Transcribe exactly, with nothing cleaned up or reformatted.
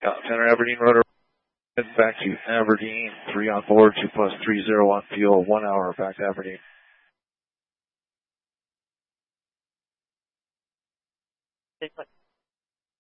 Got Center Aberdeen Rotor. Back to Aberdeen. Three on board. Two plus three zero on fuel. One hour back to Aberdeen. Six